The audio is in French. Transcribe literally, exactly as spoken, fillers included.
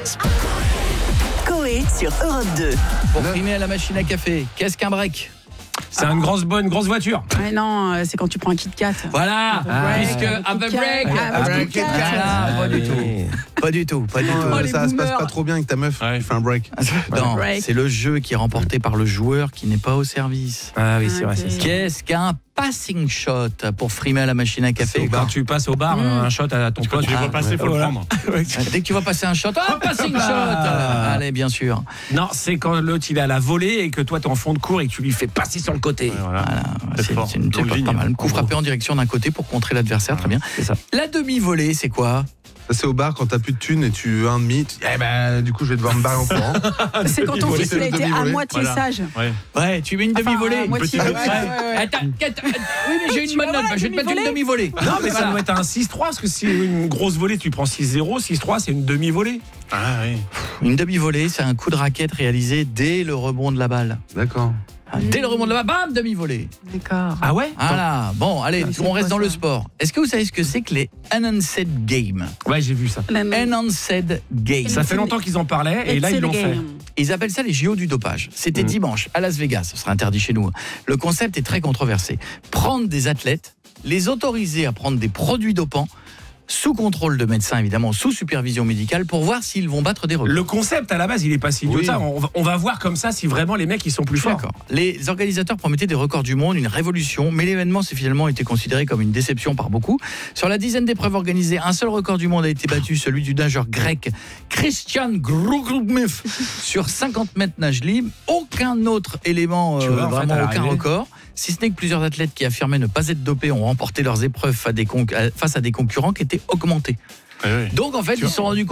Coé sur Europe deux. Pour frimer à la machine à café, qu'est-ce qu'un break ? C'est une grosse bonne grosse voiture. Ouais, non, euh, c'est quand tu prends un Kit Kat. Voilà, Ah, puisque ouais. have a break, Ah, have a Kit Kat. Voilà, pas du tout, pas du tout, pas du tout. Oh, les ça se passe boomers. pas trop bien avec ta meuf. Ouais. Tu fais un break. Non, Break. c'est le jeu qui est remporté par le joueur qui n'est pas au service. Ah oui, c'est vrai, Ok. c'est ça. Qu'est-ce qu'un passing shot pour frimer à la machine à café ? Quand tu passes au bar, un shot à ton pote, Tu les vois passer, faut le prendre. Dès que tu vas passer un shot, oh, passing shot. Allez, bien sûr. Non, c'est quand l'autre il est à la volée et que toi t'es en fond de cours et que tu lui fais passer sur le côté. Ouais, voilà. Voilà, C'est c'est fort. c'est une c'est Longue pas, ligne, pas mal. en Coup gros. frappé en direction d'un côté pour contrer l'adversaire, très bien. C'est ça. La demi-volée, c'est quoi ? Ça, c'est au bar quand t'as plus de thunes et tu veux un demi. tu dis, Eh ben, du coup, je vais devoir me barrer en courant. C'est quand ton Demi-volée, fils c'est il a le été à demi-volée. moitié Voilà. sage. Ouais. Ouais, tu mets une Enfin, demi-volée. à moitié, petite- ouais, ouais, ouais. Attends, attends, oui, mais j'ai Tu une bonne vas note, voir la je vais te mettre une demi-volée demi-volée. Non, mais ça doit être un six trois parce que si une grosse volée, tu prends six zéro, six trois, c'est une demi-volée. Ah oui. Une demi-volée, c'est un coup de raquette réalisé dès le rebond de la balle. D'accord. Dès le rebond de la balle, bam, demi-volée. D'accord. Ah ouais Voilà, bon, allez, Ah, c'est on reste quoi, dans le ça sport. Est-ce que vous savez ce que c'est que les Enhanced Games ? Ouais, j'ai vu ça. Enhanced Games. Ça fait longtemps qu'ils en parlaient et là ils l'ont fait. Ils appellent ça les J O du dopage. C'était Mmh. dimanche à Las Vegas, ce sera interdit chez nous. Le concept est très controversé. Prendre des athlètes, les autoriser à prendre des produits dopants, sous contrôle de médecins évidemment, sous supervision médicale, pour voir s'ils vont battre des records. Le concept à la base, il est pas si idiot Oui. que ça. On va, on va voir comme ça si vraiment les mecs ils sont plus forts. D'accord. Les organisateurs promettaient des records du monde, une révolution, mais l'événement s'est finalement été considéré comme une déception par beaucoup. Sur la dizaine d'épreuves organisées, un seul record du monde a été battu, celui du nageur grec Christian Grugmev sur cinquante mètres nage libre. Aucun autre élément, Tu euh, vois, en fait, vraiment à aucun l'arrivée. record. Si ce n'est que plusieurs athlètes qui affirmaient ne pas être dopés ont remporté leurs épreuves face à des, conc- face à des concurrents qui étaient augmentés. Ouais, ouais. Donc en fait, ils se sont rendus compte